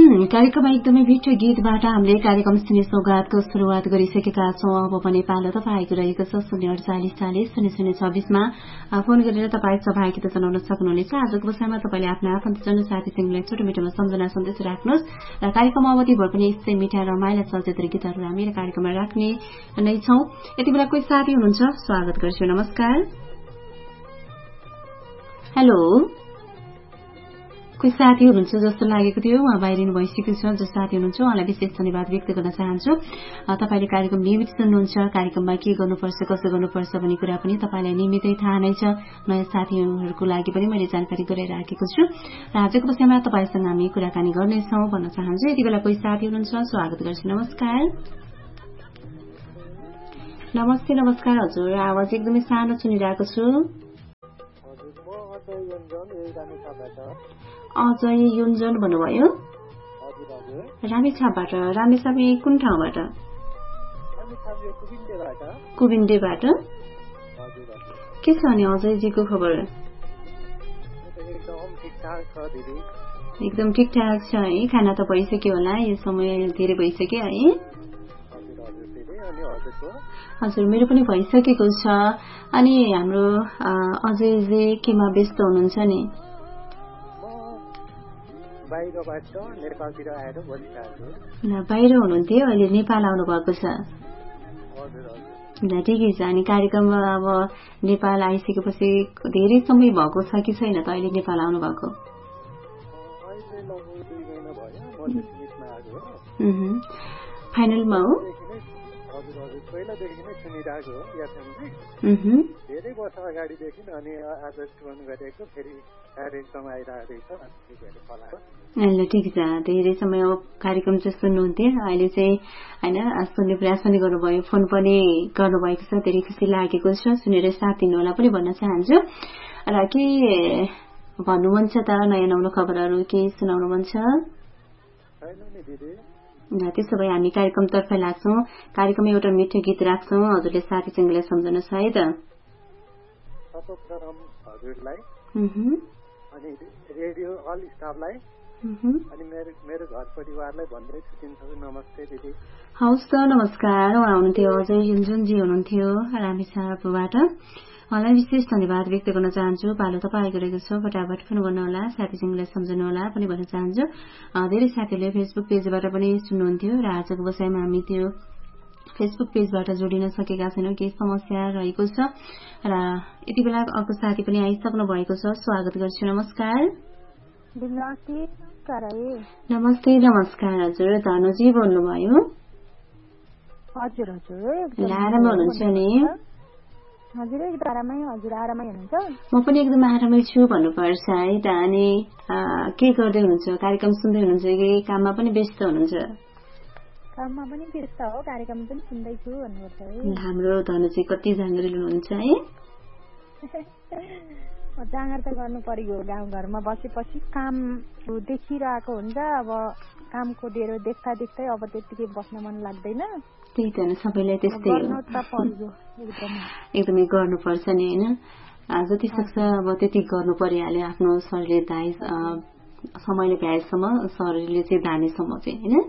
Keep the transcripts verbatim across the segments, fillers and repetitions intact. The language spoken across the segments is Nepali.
कार्यक्रममा एकदमै मिठो गीतबाट हामीले कार्यक्रम सुनि सौगातको शुरूआत गरिसकेका छौं। अब पनि पालो तपाईँको रहेको छ शून्य अडचालिस चालिस शून्य शून्य छब्बीसमा फोन गरेर तपाईँ सहभागिता जनाउन सक्नुहुनेछ। आजको विषयमा तपाईँले आफ्ना आफन्तजन साथीसँगलाई छोटो मिठोमा सम्झना सन्देश राख्नुहोस् र कार्यक्रम अवधिभर पनि यस्तै मिठा रमाइला चलचित्र गीतहरू हामीले कार्यक्रममा राख्ने नै छौं। यति बेला कोही साथी हुनुहुन्छ, स्वागत गर्छु। नमस्कार। हेलो, कोही साथी हुनुहुन्छ जस्तो लागेको थियो, उहाँ बाहिरिनु भइसकेको छ। जो साथी हुनुहुन्छ उहाँलाई विशेष धन्यवाद व्यक्त गर्न चाहन्छु। तपाईँले कार्यक्रम नियमित सुन्नुहुन्छ, कार्यक्रममा के गर्नुपर्छ कसो गर्नुपर्छ भन्ने कुरा पनि तपाईँलाई नियमितै थाहा नै छ। नयाँ साथीहरूको लागि पनि मैले जानकारी गराइराखेको छु र आजको विषयमा तपाईँसँग हामी कुराकानी गर्नेछौँ भन्न चाहन्छु। यति बेला कोही साथी हुनुहुन्छ, स्वागत गर्छु। नमस्कार। नमस्ते। नमस्कार हजुर, आवाज एकदमै सानो सुनिरहेको छु। अजय युन्जन भन्नुभयो, रामेछापबाट। रामेछापी कुन ठाउँबाट? कुबिन्डेबाट। के छ अनि अजयजीको खबर? एकदम ठिकठाक छ है। खाना त भइसक्यो होला, यो समय धेरै भइसक्यो है? हजुर, मेरो पनि भइसकेको छ। अनि हाम्रो अजयजी केमा व्यस्त हुनुहुन्छ नि? बाहिर हुनुहुन्थ्यो, अहिले नेपाल आउनु भएको छ। ठिकै छ। अनि कार्यक्रममा अब नेपाल आइसकेपछि धेरै समय भएको छ कि छैन त अहिले नेपाल आउनु भएको? फाइनलमा हो? धेरै वर्ष अगाडिदेखि अनि आज फोन गरेको फेरि कार्यक्रम आइरहेको छ। ल ठिक छ। धेरै समय कार्यक्रम चाहिँ सुन्नुहुन्थ्यो, अहिले चाहिँ होइन सुन्ने प्रयास पनि गर्नुभयो, फोन पनि गर्नुभएको छ। धेरै खुसी लागेको छ सुनेर। साथ दिनुहोला पनि भन्न चाहन्छु। र के भन्नु मन छ त? नयाँ नौलो खबरहरू केही सुनाउनु मन छ? त्यसो भए हामी कार्यक्रमतर्फ लाग्छौँ। कार्यक्रममा एउटा मिठो गीत राख्छौँ, हजुरले साथीसँगलाई सम्झनुहोस् है त। हजुरलाई अनि रेडियो अल स्टाफलाई अनि मेरो घर परिवारलाई भन्दै छुट्टिन्छ। नमस्ते दिदी। हवस् त, नमस्कार। उहाँ हुनुहुन्थ्यो अजय युन्जनजी हुनुहुन्थ्यो रामेछापबाट। उहाँलाई विशेष धन्यवाद व्यक्त गर्न चाहन्छु। पालो तपाईँको रहेको छ, फटाफट फोन गर्नुहोला, साथीसँगलाई सम्झनुहोला पनि भन्न चाहन्छु। धेरै साथीहरूले फेसबुक पेजबाट पनि सुन्नुहुन्थ्यो र आजको विषयमा हामी त्यो फेसबुक पेजबाट जोडिन सकेका छैनौँ, केही समस्या रहेको छ र यति बेला अर्को साथी पनि आइसक्नु भएको छ। स्वागत गर्छु। नमस्कार। नमस्ते। नमस्कार हजुर, धनुजी बोल्नुभयो? हजुर हजुर, आरामै हुनुहुन्छ नि? हजुर एकदम आरामै। हजुर आरामै हुनुहुन्छ? म पनि एकदम आरामै छु भन्नुपर्छ है त। अनि के गर्दै हुनुहुन्छ? कार्यक्रम सुन्दै हुनुहुन्छ कि काममा पनि व्यस्त हुनुहुन्छ? काममा पनि व्यस्त हो, कार्यक्रम पनि सुन्दैछु भन्नुपर्छ है। हाम्रो धनुजी कति जाँगरी लिनुहुन्छ है? जाँगर त गर्नु पर्यो, गाउँघरमा बसेपछि काम देखिरहेको हुन्छ। अब कामको डेरो देख्दा देख्दै अब त्यतिकै बस्न मन लाग्दैन। त्यही त सबैलाई त्यस्तै हो, एकदमै गर्नुपर्छ नि होइन? जति सक्छ अब त्यति गर्नु परिहाल्यो। आफ्नो शरीरले धाए समयले भ्याएसम्म, शरीरले चाहिँ धानेसम्म चाहिँ होइन?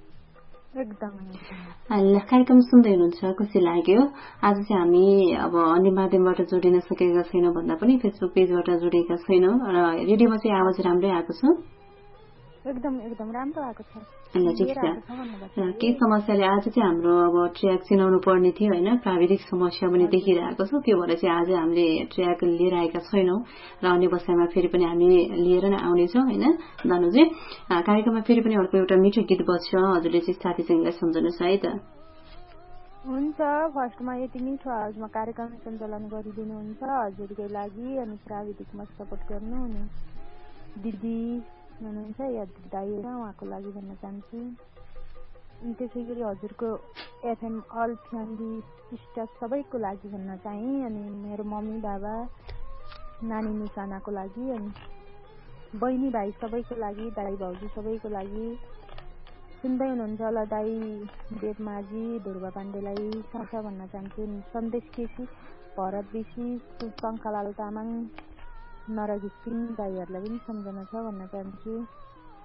कार्यक्रम सुन्दै हुनुहुन्छ, खुसी लाग्यो। आज चाहिँ हामी अब अन्य माध्यमबाट जोडिन सकेका छैनौँ भन्दा पनि फेसबुक पेजबाट जोडिएका छैनौँ र रेडियोमा चाहिँ आवाज राम्रै आएको छ। एकदम एकदम राम्रो आएको छ। ठिक छ। केही समस्याले आज चाहिँ हाम्रो अब ट्र्याक चिनाउनु पर्ने थियो होइन? प्राविधिक समस्या पनि देखिरहेको छ, त्यो भएर चाहिँ आज हामीले ट्र्याक लिएर आएका छैनौँ र अन्य बसाइमा फेरि पनि हामी लिएर नै आउनेछौँ होइन धनुजी? कार्यक्रममा फेरि पनि अर्को एउटा मिठो गीत बज्छ, हजुरले चाहिँ साथीसँगलाई सम्झनुहोस् है त। हुन्छ। फर्स्टमा यति मिठो आवाजमा कार्यक्रम सञ्चालन गरिदिनुहुन्छ हजुरकै लागि, अनि प्राविधिकमा सपोर्ट गर्नु अनि दिदी हुनुहुन्छ या दाइ उहाँको लागि भन्न चाहन्छु। अनि त्यसै गरी हजुरको एफएम अल फ्यामिली स्टाफ सबैको लागि भन्न चाहेँ। अनि मेरो मम्मी बाबा नानी निसानाको लागि, अनि बहिनी भाइ सबैको लागि, दाइ भाउजू सबैको लागि। सुन्दै हुनुहुन्छ होला दाइ देवमाझी ध्रुव पाण्डेलाई सन्छ भन्न चाहन्छु। सन्देश केसी, भरत बेसी, शङ्खलाल तामाङ, नरघिसिङ दाइहरूलाई पनि सम्झना छ भन्न चाहन्छु।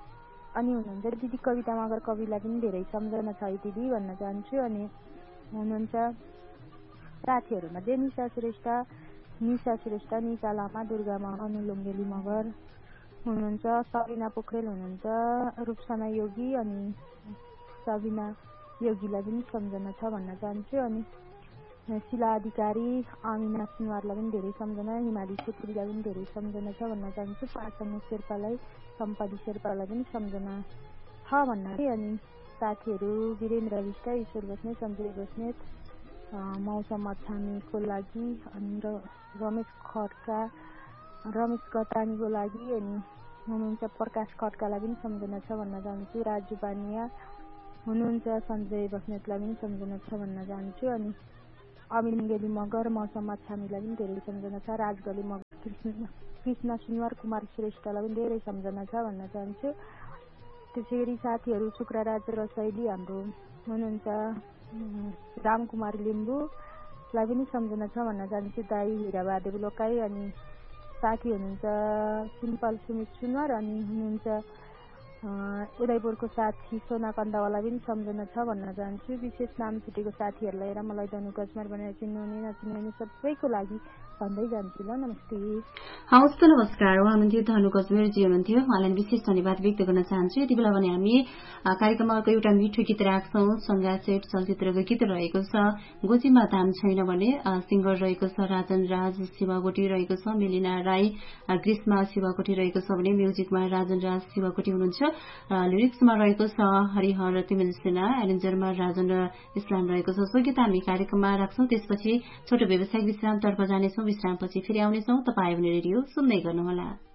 अनि हुनुहुन्छ दिदी कविता मगर कविलाई पनि धेरै सम्झना छ दिदी भन्न चाहन्छु। अनि हुनुहुन्छ साथीहरूमा निशा श्रेष्ठ, निशा श्रेष्ठ, निशा लामा, दुर्गा अनु लुङ्गेली मगर हुनुहुन्छ, सबिना पोखरेल हुनुहुन्छ, रूपसना योगी अनि सबिना योगीलाई पनि सम्झना छ भन्न चाहन्छु। अनि शिला अधिकारी, अमिना सुनवारलाई पनि धेरै सम्झना, हिमाली छेत्रीलाई पनि धेरै सम्झना छ भन्न चाहन्छु। पासङ शेर्पालाई, सम्पदी शेर्पालाई पनि सम्झना छ भन्न। अनि साथीहरू वीरेन्द्र विष्ट, ईश्वर बस्नेत, सञ्जय बस्नेत, मौसम अछामीको लागि अनि रमेश खड्का, रमेश कटानीको लागि अनि हुनुहुन्छ प्रकाश खड्कालाई पनि सम्झना छ भन्न चाहन्छु। राजु पानिया हुनुहुन्छ, सञ्जय बस्नेतलाई पनि सम्झना छ भन्न चाहन्छु। अनि अमिन गेली मगर, मौसम अछामीलाई पनि धेरै सम्झना छ। राजगली मगर, कृष्ण कृष्ण सुनवार, कुमार श्रेष्ठलाई पनि धेरै सम्झना छ भन्न चाहन्छु। त्यसै गरी साथीहरू शुक्रराज रसैली हाम्रो हुनुहुन्छ, रामकुमार लिम्बूलाई पनि सम्झना छ भन्न चाहन्छु। दाई हिराबहादुर लोकाई अनि साथी हुनुहुन्छ सिम्पल सुमित सुनवार अनि हुनुहुन्छ उदयपुरको साथी सोना कन्दावालाई पनि सम्झना छ भन्न चाहन्छु। विशेष नाम छुटेको साथीहरूलाई र मलाई धनु कचमार भनेर चिन्नुहुने नचिन्नुहुने सबैको लागि भन्दै जान्छु। ल नमस्ते। हवस् त नमस्कार। उहाँ हुनुहुन्थ्यो धनु कचमेरजी हुनुहुन्थ्यो, उहाँलाई विशेष धन्यवाद व्यक्त गर्न चाहन्छु। यति बेला भने हामी कार्यक्रममा अर्को एउटा मिठो गीत राख्छौँ। सङ्गासेट चलचित्रको गीत रहेको छ गोजीमा दाम छैन भने, सिङ्गर रहेको छ राजन राज शिवाकोटी रहेको छ, मेलिना राई ग्रीष्मा शिवाकोटी रहेको छ भने म्युजिकमा राजन राज शिवाकोटी हुनुहुन्छ, लिरिक्समा रहेको छ हरिहर तिमिल सेना, एरेन्जरमा राजन इस्लाम रहेको छ। सो गीत हामी कार्यक्रममा राख्छौँ। त्यसपछि छोटो व्यावसायिक विश्रामतर्फ जानेछौँ। विश्रामपछि फेरि आउनेछौँ। तपाईँ भने रेडियो सुन्दै गर्नुहोला।